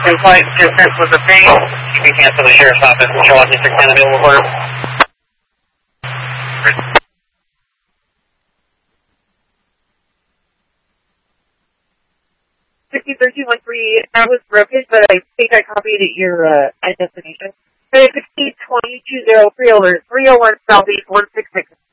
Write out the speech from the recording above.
In flight distance with the thing, you can cancel the sheriff's office and show up District 10 available for him. 1313, that was broken, but I think I copied your destination. 1620-203 over 301 Southeast 166.